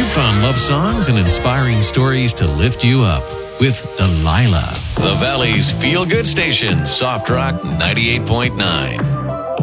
fun love songs and inspiring stories to lift you up with Delilah. The Valley's feel-good station, Soft Rock 98.9.